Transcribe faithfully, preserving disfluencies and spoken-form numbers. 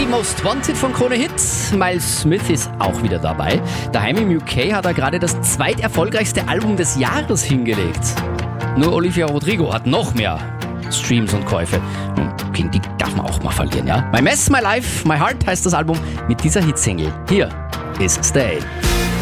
Most Wanted von Krone Hits. Miles Smith ist auch wieder dabei. Daheim im U K hat er gerade das zweiterfolgreichste Album des Jahres hingelegt. Nur Olivia Rodrigo hat noch mehr Streams und Käufe. Gegen die darf man auch mal verlieren, ja? My Mess, My Life, My Heart heißt das Album mit dieser Hitsingle. Hier ist Stay.